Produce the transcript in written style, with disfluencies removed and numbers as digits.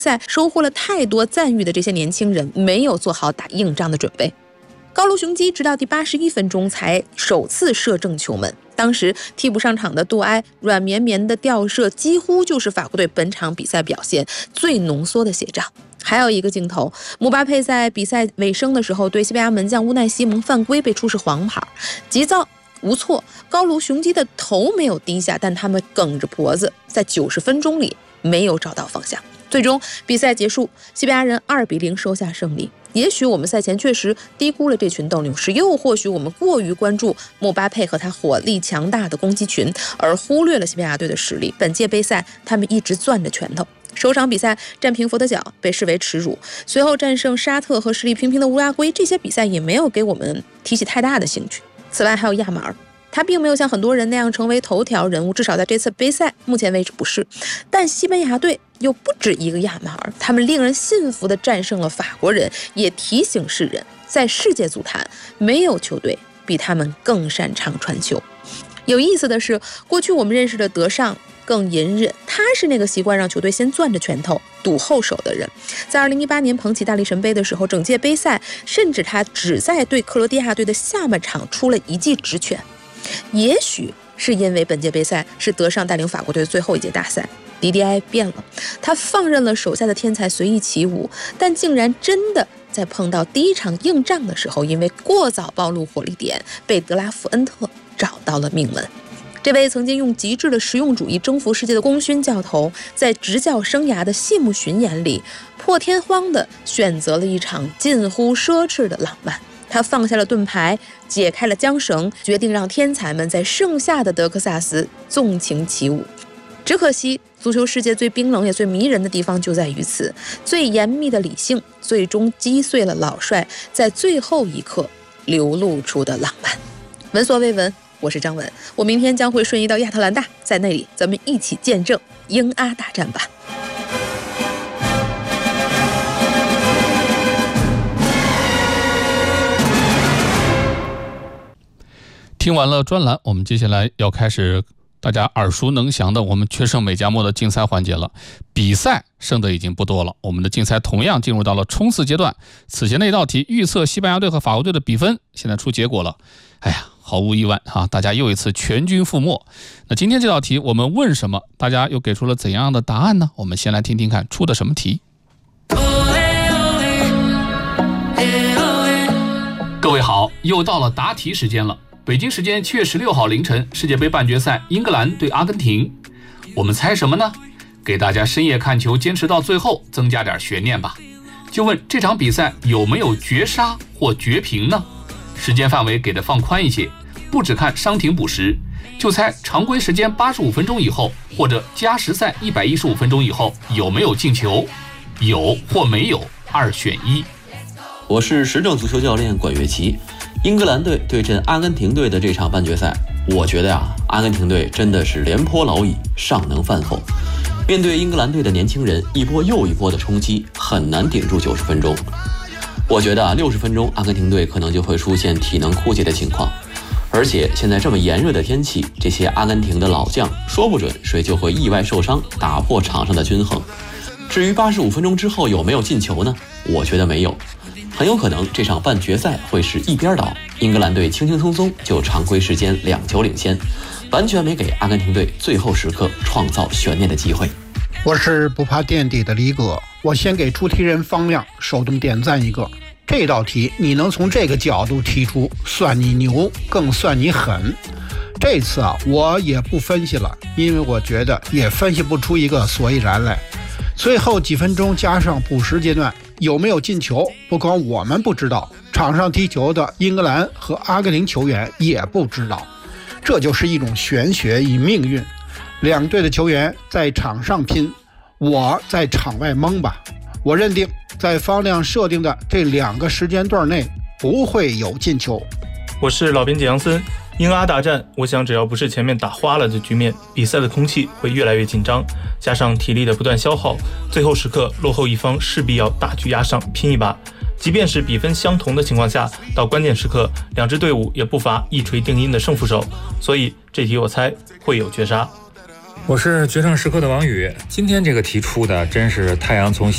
赛收获了太多赞誉的这些年轻人没有做好打硬仗的准备。高卢雄鸡直到第81分钟才首次射正球门，当时替补上场的杜埃软绵绵的吊射几乎就是法国队本场比赛表现最浓缩的写照。还有一个镜头，姆巴佩在比赛尾声的时候对西班牙门将乌奈西蒙犯规被出示黄牌，急躁无措，高卢雄鸡的头没有低下，但他们梗着脖子在90分钟里没有找到方向。最终比赛结束，西班牙人2-0收下胜利。也许我们赛前确实低估了这群斗牛士，又或许我们过于关注姆巴佩和他火力强大的攻击群，而忽略了西班牙队的实力。本届杯赛他们一直攥着拳头，首场比赛战平佛得角被视为耻辱，随后战胜沙特和实力平平的乌拉圭，这些比赛也没有给我们提起太大的兴趣。此外还有亚马尔，他并没有像很多人那样成为头条人物，至少在这次杯赛目前为止不是。但西班牙队又不止一个亚马尔，他们令人信服地战胜了法国人，也提醒世人，在世界足坛没有球队比他们更擅长传球。有意思的是，过去我们认识的德尚更隐忍，他是那个习惯让球队先攥着拳头赌后手的人。在2018年捧起大力神杯的时候，整届杯赛甚至他只在对克罗地亚队的下半场出了一记直拳。也许是因为本届杯赛是德尚带领法国队最后一届大赛，迪迪埃变了，他放任了手下的天才随意起舞，但竟然真的在碰到第一场硬仗的时候，因为过早暴露火力点，被德拉夫恩特找到了命门。这位曾经用极致的实用主义征服世界的功勋教头，在执教生涯的谢幕巡演里，破天荒地选择了一场近乎奢侈的浪漫。他放下了盾牌，解开了缰绳，决定让天才们在盛夏的德克萨斯纵情起舞。只可惜，足球世界最冰冷也最迷人的地方就在于此，最严密的理性最终击碎了老帅在最后一刻流露出的浪漫。闻所未闻，我是张文，我明天将会瞬移到亚特兰大，在那里咱们一起见证英阿大战吧。 听完了专栏，我们接下来要开始大家耳熟能详的我们全胜美加墨的竞猜环节了。比赛剩的已经不多了，我们的竞猜同样进入到了冲刺阶段。此前的一道题预测西班牙队和法国队的比分，现在出结果了。哎呀，毫无意外大家又一次全军覆没。那今天这道题我们问什么，大家又给出了怎样的答案呢？我们先来听听看出的什么题。各位好，又到了答题时间了。北京时间7月16号凌晨，世界杯半决赛英格兰对阿根廷，我们猜什么呢？给大家深夜看球坚持到最后增加点悬念吧。就问这场比赛有没有绝杀或绝平呢？时间范围给的放宽一些，不只看伤停补时，就猜常规时间85分钟以后或者加时赛115分钟以后有没有进球，有或没有，2选1。 我是时政足球教练管乐琪。英格兰队对阵阿根廷队的这场半决赛，我觉得阿根廷队真的是廉颇老矣，尚能饭后。面对英格兰队的年轻人一波又一波的冲击，很难顶住90分钟。我觉得60分钟阿根廷队可能就会出现体能枯竭的情况，而且现在这么炎热的天气，这些阿根廷的老将说不准谁就会意外受伤，打破场上的均衡。至于85分钟之后有没有进球呢？我觉得没有。很有可能这场半决赛会是一边倒，英格兰队轻轻松松就常规时间2球领先，完全没给阿根廷队最后时刻创造悬念的机会。 我是不怕垫底的李哥，我先给出题人方亮手动点赞一个。这道题你能从这个角度提出，算你牛，更算你狠。这次我也不分析了，因为我觉得也分析不出一个所以然来。最后几分钟加上补时阶段有没有进球，不光我们不知道，场上踢球的英格兰和阿根廷球员也不知道。这就是一种玄学与命运，两队的球员在场上拼，我在场外蒙吧。我认定在方亮设定的这2个时间段内不会有进球。 我是老编辑杨森。英阿大战，我想只要不是前面打花了的局面，比赛的空气会越来越紧张，加上体力的不断消耗，最后时刻落后一方势必要大局压上，拼一把。即便是比分相同的情况下，到关键时刻两支队伍也不乏一锤定音的胜负手，所以这题我猜会有绝杀。 我是决胜时刻的王宇。今天这个题出的真是太阳从